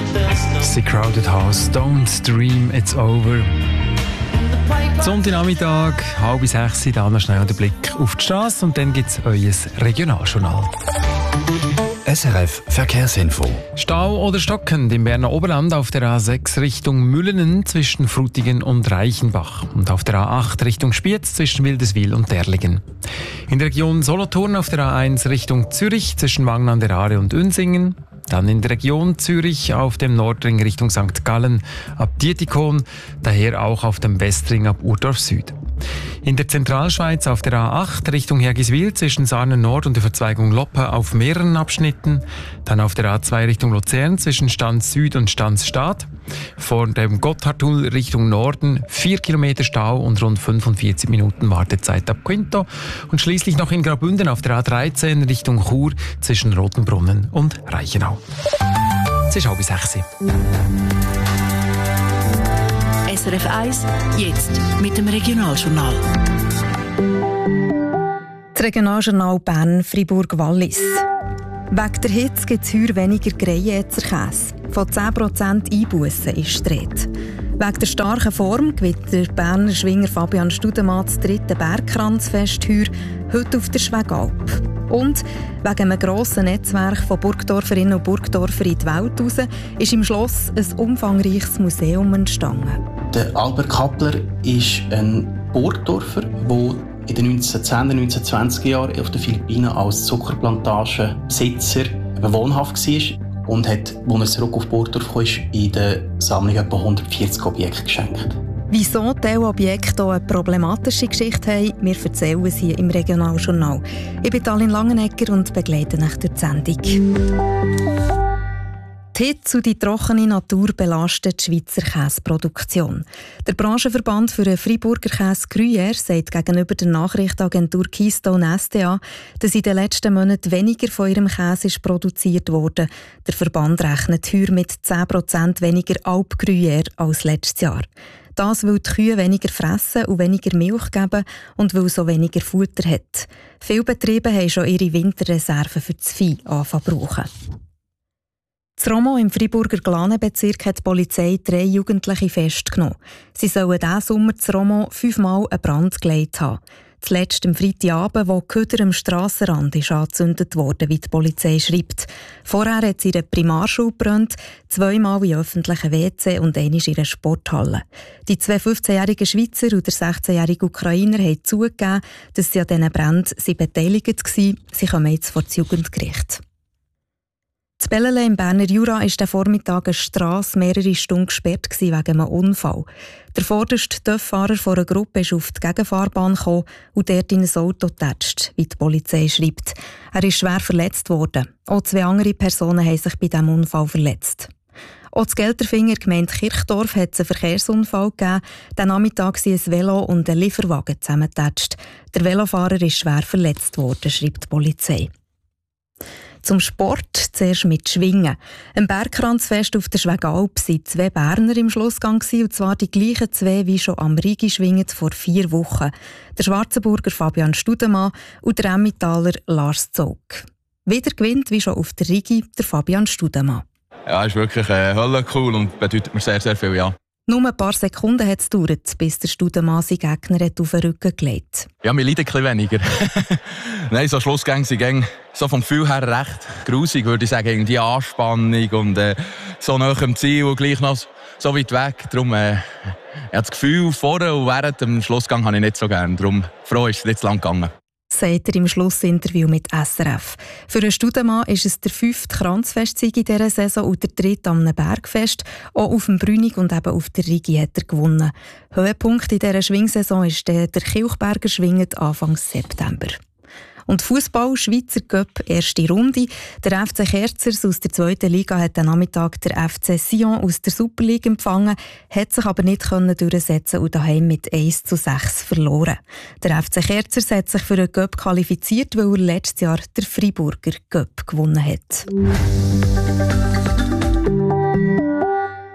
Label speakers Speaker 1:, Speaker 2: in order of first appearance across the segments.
Speaker 1: The Crowded House, Don't Dream It's Over. Sonntagnachmittag, 5:30, da noch schnell den Blick auf die Straße und dann gibt es euer Regionaljournal.
Speaker 2: SRF Verkehrsinfo.
Speaker 1: Stau oder stockend im Berner Oberland auf der A6 Richtung Müllenen zwischen Frutigen und Reichenbach und auf der A8 Richtung Spiez zwischen Wildeswil und Derlingen. In der Region Solothurn auf der A1 Richtung Zürich zwischen Wangen an der Aare und Unsingen. Dann in der Region Zürich auf dem Nordring Richtung St. Gallen ab Dietikon, daher auch auf dem Westring ab Urdorf Süd. In der Zentralschweiz auf der A8 Richtung Hergiswil zwischen Sarnen Nord und der Verzweigung Loppe auf mehreren Abschnitten. Dann auf der A2 Richtung Luzern zwischen Stanz Süd und Stanz Stadt. Vor dem Gotthardtunnel Richtung Norden 4 Kilometer Stau und rund 45 Minuten Wartezeit ab Quinto. Und schließlich noch in Graubünden auf der A13 Richtung Chur zwischen Rotenbrunnen und Reichenau. Es ist 5:30.
Speaker 3: SRF 1, jetzt mit dem Regionaljournal.
Speaker 4: Das Regionaljournal Bern-Fribourg-Wallis. Wegen der Hitze gibt es heuer weniger Greyerzer Käse. Von 10% Einbussen ist die Rede. Wegen der starken Form gewinnt der Berner Schwinger Fabian Studemann das 3. Bergkranzfest heuer heute auf der Schwegalp. Und wegen einem grossen Netzwerk von Burgdorferinnen und Burgdorfern in die Welt raus ist im Schloss ein umfangreiches Museum entstanden.
Speaker 5: Der Albert Kappler ist ein Burgdorfer, der in den 1910er, 1920er Jahren auf den Philippinen als Zuckerplantagenbesitzer wohnhaft war und hat, als er zurück auf Burgdorf kam, in der Sammlung etwa 140 Objekte geschenkt.
Speaker 4: Wieso diese Objekte eine problematische Geschichte haben, wir erzählen es hier im Regionaljournal. Ich bin Talin Langenegger und begleite euch durch die Sendung. Die Hitze und die trockene Natur belasten die Schweizer Käseproduktion. Der Branchenverband für den Freiburger Käse Gruyère sagt gegenüber der Nachrichtenagentur Keystone SDA, dass in den letzten Monaten weniger von ihrem Käse ist produziert wurde. Der Verband rechnet heuer mit 10% weniger Alp Gruyère als letztes Jahr. Das, weil die Kühe weniger fressen und weniger Milch geben und weil es so weniger Futter hat. Viele Betriebe haben schon ihre Winterreserven für das Vieh angefangen zu brauchen. In Romont im Freiburger Glanenbezirk hat die Polizei 3 Jugendliche festgenommen. Sie sollen diesen Sommer in Romont 5-mal einen Brand gelegt haben. Zuletzt am Freitagabend, wo Köder am Strassenrand angezündet wurde, wie die Polizei schreibt. Vorher hat sie in einer Primarschule gebrannt, 2-mal in öffentlichen WC und einmal in einer Sporthalle. Die 2 15-jährigen Schweizer und der 16-jährige Ukrainer haben zugegeben, dass sie an diesen Bränden beteiligt waren. Sie kommen jetzt vor das Jugendgericht. In Bellelay im Berner Jura war der Vormittag eine Strasse mehrere Stunden gesperrt wegen einem Unfall. Der vorderste TÜV-Fahrer von einer Gruppe ist auf die Gegenfahrbahn gekommen und dort in ein Auto getatscht, wie die Polizei schreibt. Er ist schwer verletzt worden. Auch 2 andere Personen haben sich bei diesem Unfall verletzt. Auch in Gelterfinger, Gemeinde Kirchdorf, hat es einen Verkehrsunfall gegeben. Den Nachmittag sind ein Velo und ein Lieferwagen zusammengetatscht. Der Velofahrer ist schwer verletzt worden, schreibt die Polizei. Zum Sport zuerst mit Schwingen. Am Bergkranzfest auf der Schwegalp waren 2 Berner im Schlussgang, und zwar die gleichen 2 wie schon am Rigi schwingen vor 4 Wochen. Der Schwarzenburger Fabian Studemann und der Emmentaler Lars Zog. Wieder gewinnt, wie schon auf der Rigi, der Fabian Studemann.
Speaker 6: Ja, ist wirklich cool und bedeutet mir sehr, sehr viel, ja.
Speaker 4: Nur ein paar Sekunden hat es gedauert, bis der Studemann seinen Gegner auf den Rücken gelegt.
Speaker 6: Ja, mir leidet ein bisschen weniger. Nein, so Schlussgänge sind so vom Gefühl her recht grusig, würde ich sagen. Die Anspannung und so nah am Ziel und gleich noch so weit weg. Darum, das Gefühl vorher und während dem Schlussgang habe ich nicht so gerne. Darum froh ist es nicht zu lang gegangen.
Speaker 4: Sagt er im Schlussinterview mit SRF. Für den Studemann ist es der 5. Kranzfestsieg in dieser Saison und der 3. am Bergfest. Auch auf dem Brünig und eben auf der Rigi hat er gewonnen. Höhepunkt in dieser Schwingsaison ist der Kilchberger Schwingen Anfang September. Und Fußball, Schweizer Cup, erste Runde. Der FC Kerzers aus der 2. Liga hat am Nachmittag der FC Sion aus der Super League empfangen, hat sich aber nicht durchsetzen und daheim mit 1:6 verloren. Der FC Kerzers hat sich für den Cup qualifiziert, weil er letztes Jahr der Freiburger Cup gewonnen hat.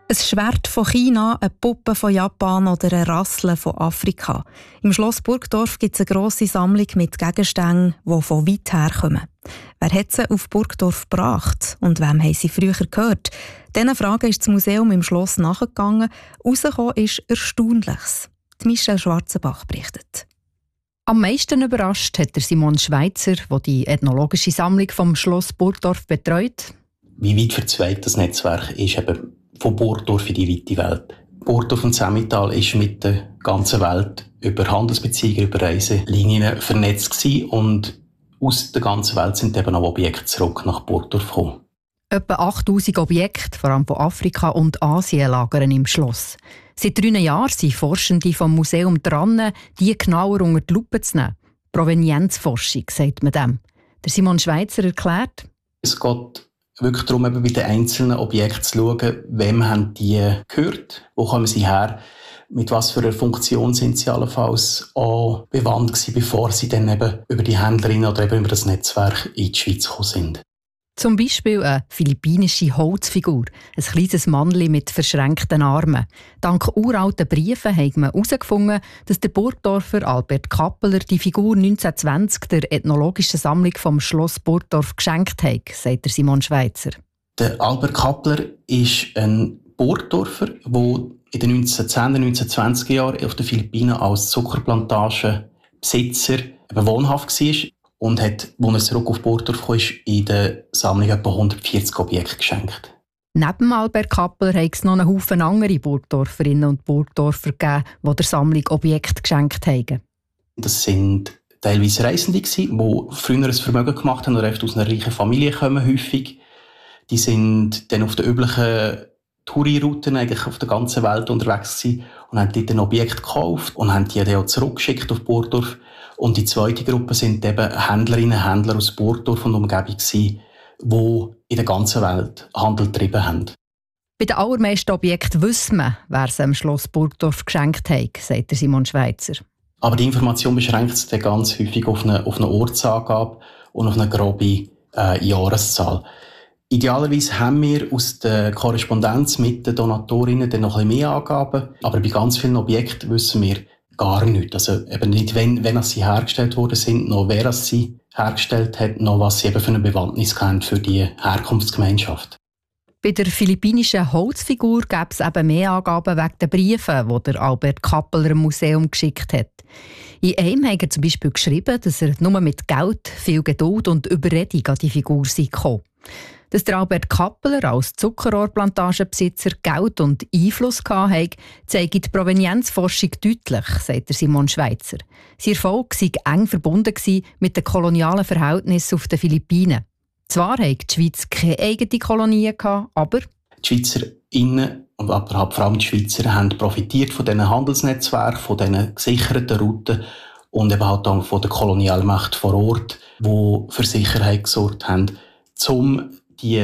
Speaker 4: Ein Schwert von China, eine Puppe von Japan oder ein Rassel von Afrika. Im Schloss Burgdorf gibt es eine grosse Sammlung mit Gegenständen, die von weit her kommen. Wer hat sie auf Burgdorf gebracht und wem haben sie früher gehört? Diesen Fragen ist das Museum im Schloss nachgegangen. Herausgekommen ist Erstaunliches. Michelle Schwarzenbach berichtet.
Speaker 7: Am meisten überrascht hat Simon Schweitzer, der die ethnologische Sammlung vom Schloss Burgdorf betreut.
Speaker 5: Wie weit verzweigt das Netzwerk ist, eben von Burgdorf in die weite Welt. Burgdorf und Zemmital ist mit der ganzen Welt über Handelsbeziehungen, über Reiselinien vernetzt gewesen und aus der ganzen Welt sind eben auch Objekte zurück nach Burgdorf gekommen.
Speaker 7: Etwa 8000 Objekte, vor allem von Afrika und Asien, lagern im Schloss. Seit 3 Jahren sind Forschende vom Museum dran, die genauer unter die Lupe zu nehmen. Provenienzforschung, sagt man dem. Der Simon Schweitzer erklärt:
Speaker 5: Es geht wirklich darum, eben bei den einzelnen Objekten zu schauen, wem haben die gehört, wo kommen sie her, mit was für einer Funktion sind sie allenfalls auch bewandt gewesen, bevor sie dann eben über die Händlerinnen oder eben über das Netzwerk in die Schweiz gekommen sind.
Speaker 7: Zum Beispiel eine philippinische Holzfigur, ein kleines Mannli mit verschränkten Armen. Dank uralten Briefen hat man herausgefunden, dass der Burgdorfer Albert Kappeler die Figur 1920 der ethnologischen Sammlung vom Schloss Burgdorf geschenkt hat, sagt Simon Schweitzer.
Speaker 5: Der Albert Kappeler ist ein Burgdorfer, der in den 1910er, 1920er Jahren auf den Philippinen als Zuckerplantagenbesitzer wohnhaft war. Und hat, als er zurück auf Burgdorf kam, in der Sammlung etwa 140 Objekte geschenkt.
Speaker 7: Neben Albert Kappeler hat es noch einen Haufen andere Burgdorferinnen und Burgdorfer gegeben, die der Sammlung Objekte geschenkt haben. Das
Speaker 5: sind teilweise Reisende, die früher ein Vermögen gemacht haben oder aus einer reichen Familie kommen, häufig. Die sind dann auf den üblichen Touri-Routen eigentlich auf der ganzen Welt unterwegs gewesen und haben dort ein Objekt gekauft und haben die dann auch zurückgeschickt auf Burgdorf. Und die zweite Gruppe sind eben Händlerinnen und Händler aus Burgdorf und Umgebung gewesen, die in der ganzen Welt Handel getrieben haben.
Speaker 7: Bei den allermeisten Objekten wissen wir, wer sie am Schloss Burgdorf geschenkt hat, sagt Simon Schweitzer.
Speaker 5: Aber die Information beschränkt sich dann ganz häufig auf eine Ortsangabe und auf eine grobe Jahreszahl. Idealerweise haben wir aus der Korrespondenz mit den Donatorinnen dann noch ein bisschen mehr Angaben, aber bei ganz vielen Objekten wissen wir gar nichts. Also eben nicht, wenn sie hergestellt worden sind, noch wer sie hergestellt hat, noch was sie eben für eine Bewandtnis haben für die Herkunftsgemeinschaft.
Speaker 7: Bei der philippinischen Holzfigur gäbe es eben mehr Angaben wegen der Briefe, die der Albert Kappeler im Museum geschickt hat. In einem hat er zum Beispiel geschrieben, dass er nur mit Geld, viel Geduld und Überredung an die Figur sei gekommen. Dass der Albert Kappeler als Zuckerrohrplantagenbesitzer Geld und Einfluss hatte, zeigt die Provenienzforschung deutlich, sagt Simon Schweitzer. Sein Erfolg sei eng verbunden mit den kolonialen Verhältnissen auf den Philippinen. Zwar hatte die Schweiz keine eigene Kolonie, aber
Speaker 5: die SchweizerInnen und aber vor allem die Schweizer haben profitiert von diesen Handelsnetzwerken, von diesen gesicherten Routen und eben halt auch von der Kolonialmacht vor Ort, die für Sicherheit gesorgt haben, um die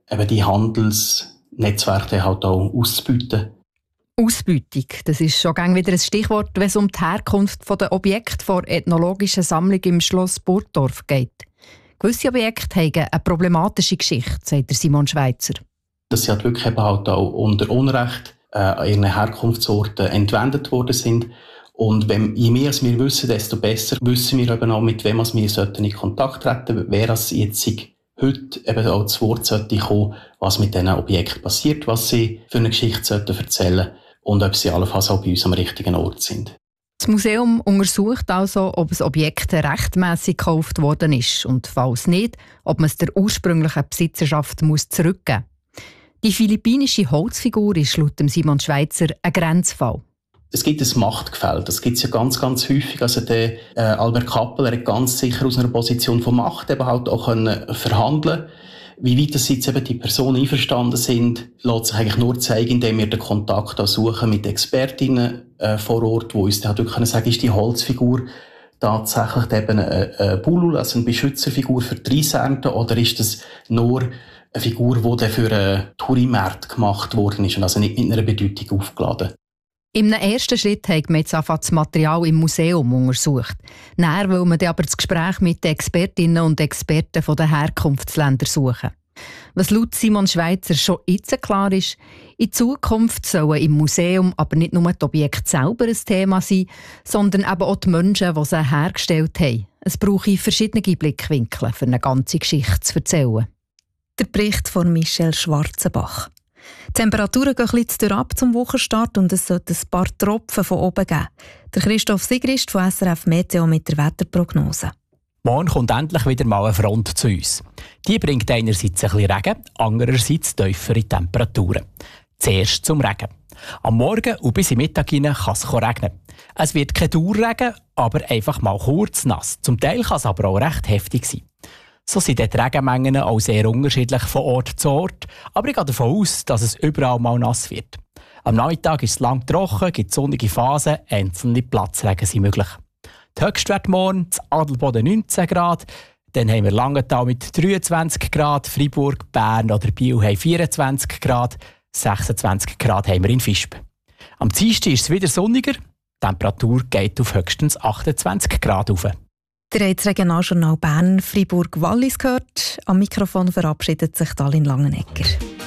Speaker 5: Handelsnetzwerke halt auch auszubeuten.
Speaker 7: Ausbeutung, das ist schon wieder ein Stichwort, wenn es um die Herkunft der Objekte der ethnologischen Sammlung im Schloss Burgdorf geht. Gewisse Objekte haben eine problematische Geschichte, sagt Simon Schweitzer.
Speaker 5: Dass sie halt wirklich eben halt auch unter Unrecht an ihren Herkunftsorten entwendet worden sind. Und je mehr wir wissen, desto besser wissen wir eben auch, mit wem wir in Kontakt treten sollten, wer es jetzt heute eben auch zu Wort sollte kommen, was mit diesen Objekten passiert, was sie für eine Geschichte erzählen sollten und ob sie allenfalls auch bei uns am richtigen Ort sind.
Speaker 7: Das Museum untersucht also, ob das Objekt rechtmässig gekauft worden ist und falls nicht, ob man es der ursprünglichen Besitzerschaft zurückgeben muss. Die philippinische Holzfigur ist laut Simon Schweitzer ein Grenzfall.
Speaker 5: Es gibt ein Machtgefälle, das gibt es ja ganz, ganz häufig. Also der Albert Kappeler hat ganz sicher aus einer Position von Macht eben halt auch verhandeln. Wie weit das jetzt eben die Personen einverstanden sind, lässt sich eigentlich nur zeigen, indem wir den Kontakt suchen mit Expertinnen vor Ort, die uns dann wirklich sagen, ist die Holzfigur tatsächlich eben eine Bulul, also eine Beschützerfigur für die Reisernte, oder ist das nur eine Figur, die dann für einen Tourimarkt gemacht worden ist und also nicht mit einer Bedeutung aufgeladen?
Speaker 7: Im ersten Schritt hat man jetzt das Material im Museum untersucht. Nachher will man aber das Gespräch mit den Expertinnen und Experten der Herkunftsländer suchen. Was laut Simon Schweizer schon jetzt klar ist, in Zukunft sollen im Museum aber nicht nur die Objekte selber ein Thema sein, sondern eben auch die Menschen, die sie hergestellt haben. Es brauche verschiedene Blickwinkel, für eine ganze Geschichte zu erzählen.
Speaker 4: Der Bericht von Michel Schwarzenbach. Die Temperaturen gehen ein bisschen ab zum Wochenstart und es sollte ein paar Tropfen von oben geben. Der Christoph Sigrist von SRF Meteo mit der Wetterprognose.
Speaker 8: Morgen kommt endlich wieder mal eine Front zu uns. Die bringt einerseits ein bisschen Regen, andererseits tiefere Temperaturen. Zuerst zum Regen. Am Morgen und bis in Mittag hinein kann es regnen. Es wird kein Dauerregen, aber einfach mal kurz nass. Zum Teil kann es aber auch recht heftig sein. So sind die Regenmengen auch sehr unterschiedlich von Ort zu Ort, aber ich gehe davon aus, dass es überall mal nass wird. Am Nachmittag ist es lang trocken, gibt sonnige Phasen, einzelne Platzregen sind möglich. Die Höchstwerte morgen, in Adelboden 19 Grad, dann haben wir Langenthal mit 23 Grad, Freiburg, Bern oder Biel haben 24 Grad, 26 Grad haben wir in Visp. Am Dienstag ist es wieder sonniger, die Temperatur geht auf höchstens 28 Grad rauf.
Speaker 4: Der hat das Regionaljournal Bern Freiburg Wallis gehört. Am Mikrofon verabschiedet sich Dalin Langenegger.